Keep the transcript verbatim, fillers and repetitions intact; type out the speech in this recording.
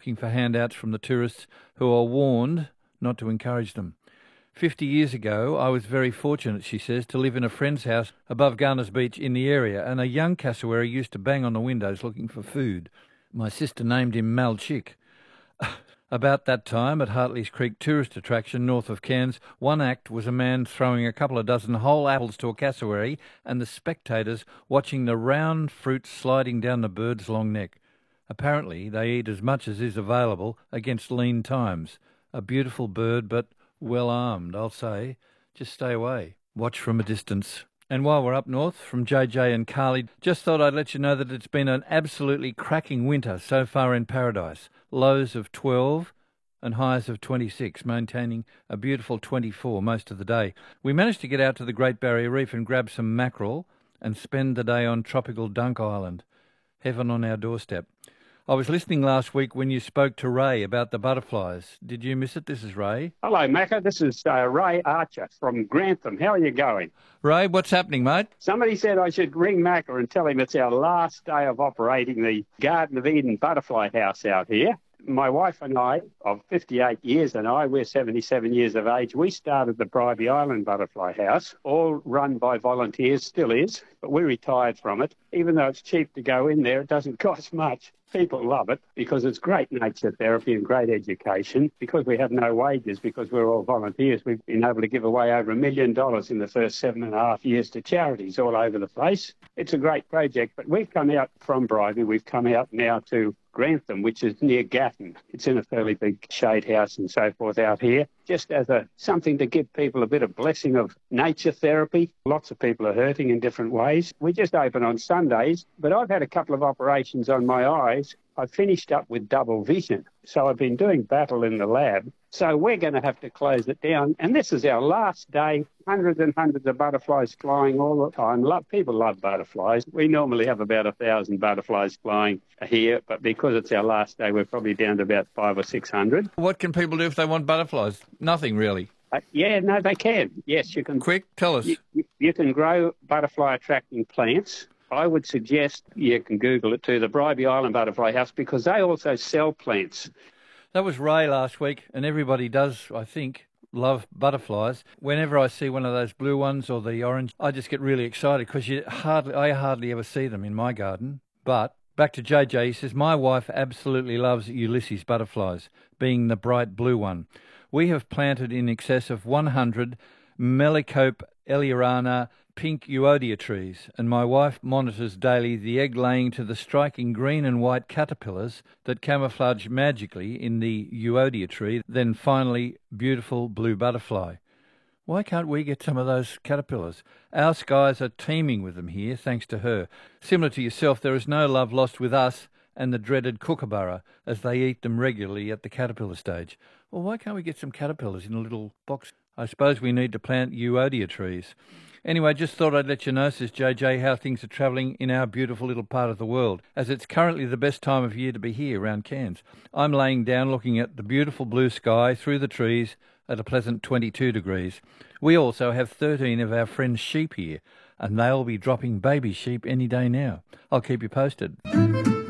looking for handouts from the tourists who are warned not to encourage them. Fifty years ago, I was very fortunate, she says, to live in a friend's house above Garner's Beach in the area, and a young cassowary used to bang on the windows looking for food. My sister named him Mal Chick. About that time, at Hartley's Creek tourist attraction north of Cairns, one act was a man throwing a couple of dozen whole apples to a cassowary and the spectators watching the round fruit sliding down the bird's long neck. Apparently, they eat as much as is available against lean times. A beautiful bird, but well armed, I'll say. Just stay away. Watch from a distance. And while we're up north, from J J and Carly, just thought I'd let you know that it's been an absolutely cracking winter so far in Paradise. Lows of twelve and highs of twenty-six, maintaining a beautiful twenty-four most of the day. We managed to get out to the Great Barrier Reef and grab some mackerel and spend the day on tropical Dunk Island. Heaven on our doorstep. I was listening last week when you spoke to Ray about the butterflies. Did you miss it? This is Ray. Hello, Macca. This is uh, Ray Archer from Grantham. How are you going? Ray, what's happening, mate? Somebody said I should ring Macca and tell him it's our last day of operating the Garden of Eden butterfly house out here. My wife and I, of fifty-eight years and I, we're seventy-seven years of age, we started the Bribie Island Butterfly House, all run by volunteers, still is, but we retired from it. Even though it's cheap to go in there, it doesn't cost much. People love it because it's great nature therapy and great education. Because we have no wages, because we're all volunteers, we've been able to give away over a million dollars in the first seven and a half years to charities all over the place. It's a great project, but we've come out from Bribie, we've come out now to Grantham, which is near Gatton. It's in a fairly big shade house and so forth out here, just as a something to give people a bit of blessing of nature therapy. Lots of people are hurting in different ways. We just open on Sundays, but I've had a couple of operations on my eyes. I finished up with double vision, so I've been doing battle in the lab. So we're going to have to close it down. And this is our last day. Hundreds and hundreds of butterflies flying all the time. Love, people love butterflies. We normally have about a thousand butterflies flying here, but because it's our last day, we're probably down to about five or six hundred. What can people do if they want butterflies? Nothing, really. Uh, yeah, no, they can. Yes, you can. Quick, tell us. You, you, you can grow butterfly-attracting plants. I would suggest you can Google it too, the Bribie Island Butterfly House, because they also sell plants. That was Ray last week, and everybody does, I think, love butterflies. Whenever I see one of those blue ones or the orange, I just get really excited because you hardly, I hardly ever see them in my garden. But back to J J, he says, my wife absolutely loves Ulysses butterflies, being the bright blue one. We have planted in excess of one hundred Melicope Eliorana pink euodia trees, and my wife monitors daily the egg-laying to the striking green and white caterpillars that camouflage magically in the euodia tree, then finally beautiful blue butterfly. Why can't we get some of those caterpillars? Our skies are teeming with them here, thanks to her. Similar to yourself, there is no love lost with us and the dreaded kookaburra, as they eat them regularly at the caterpillar stage. Well, why can't we get some caterpillars in a little box? I suppose we need to plant euodia trees. Anyway, just thought I'd let you know, says J J, how things are travelling in our beautiful little part of the world, as it's currently the best time of year to be here around Cairns. I'm laying down looking at the beautiful blue sky through the trees at a pleasant twenty-two degrees. We also have thirteen of our friends' sheep here, and they'll be dropping baby sheep any day now. I'll keep you posted.